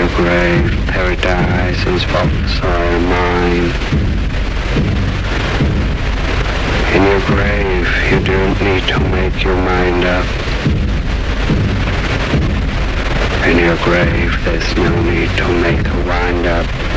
your grave, paradise is all mine. In your grave, you don't need to make your mind up. In your grave, there's no need to make a wind up.